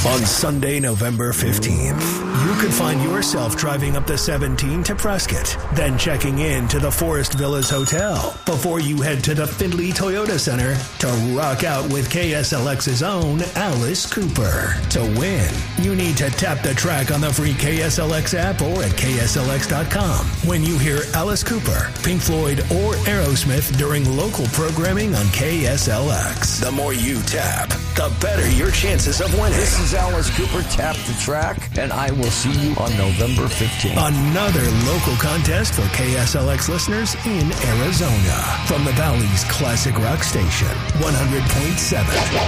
On Sunday, November 15th, you could find yourself driving up the 17 to Prescott, then checking in to the Forest Villas Hotel before you head to the Findlay Toyota Center to rock out with KSLX's own Alice Cooper. To win, you need to tap the track on the free KSLX app or at KSLX.com when you hear Alice Cooper, Pink Floyd, or Aerosmith during local programming on KSLX. The more you tap, the better your chances of winning. This is Alice Cooper, Tap the Track, and I will see you on November 15th. Another local contest for KSLX listeners in Arizona. From the Valley's classic rock station, 100.7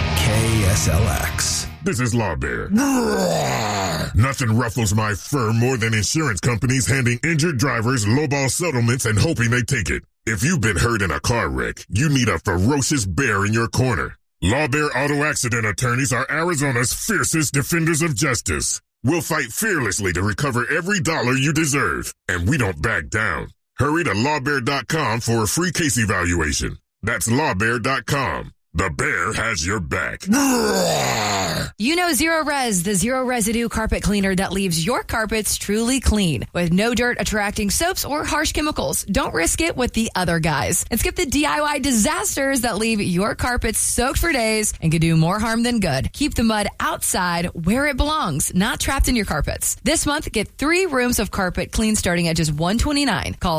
KSLX. This is Law Bear. Nothing ruffles my fur more than insurance companies handing injured drivers lowball settlements and hoping they take it. If you've been hurt in a car wreck, you need a ferocious bear in your corner. Law Bear Auto Accident Attorneys are Arizona's fiercest defenders of justice. We'll fight fearlessly to recover every dollar you deserve, and we don't back down. Hurry to lawbear.com for a free case evaluation. That's lawbear.com. The bear has your back. You know Zero Res, the zero residue carpet cleaner that leaves your carpets truly clean with no dirt attracting soaps or harsh chemicals. Don't risk it with the other guys and skip the DIY disasters that leave your carpets soaked for days and can do more harm than good. Keep the mud outside where it belongs, not trapped in your carpets. This month, get 3 rooms of carpet clean starting at just $129. Call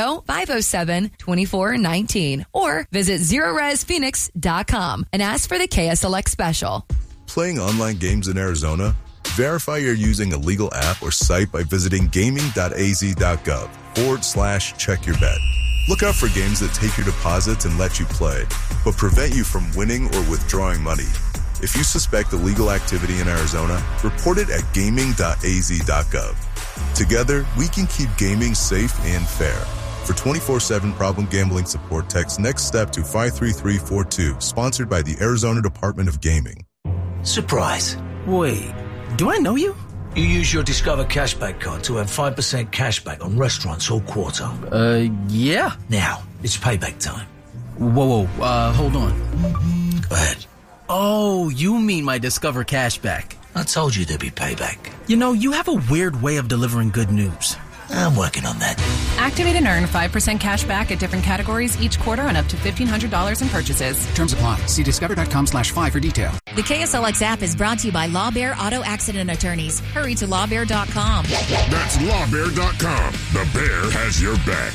480-507-2419 or visit ZeroResPhoenix.com and ask for the KSLX special. Playing online games in Arizona? Verify you're using a legal app or site by visiting gaming.az.gov/check your bet. Look out for games that take your deposits and let you play, but prevent you from winning or withdrawing money. If you suspect illegal activity in Arizona, report it at gaming.az.gov. Together, we can keep gaming safe and fair. For 24/7 problem gambling support, text NEXT STEP to 53342, sponsored by the Arizona Department of Gaming. Surprise. Wait, do I know you? You use your Discover Cashback card to have 5% cashback on restaurants all quarter. Yeah. Now, it's payback time. Whoa, hold on. Go ahead. Oh, you mean my Discover Cashback. I told you there'd be payback. You know, you have a weird way of delivering good news. I'm working on that. Activate and earn 5% cash back at different categories each quarter on up to $1,500 in purchases. Terms apply. See discover.com/5 for detail. The KSLX app is brought to you by Law Bear Auto Accident Attorneys. Hurry to lawbear.com. That's lawbear.com. The bear has your back.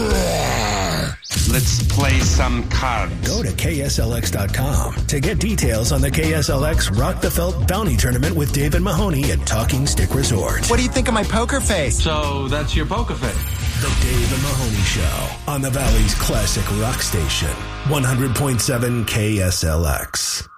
Let's play some cards. Go to KSLX.com to get details on the KSLX Rock the Felt Bounty Tournament with David Mahoney at Talking Stick Resort. What do you think of my poker face? So that's your poker face. The Dave and Mahoney Show on the Valley's classic rock station, 100.7 KSLX.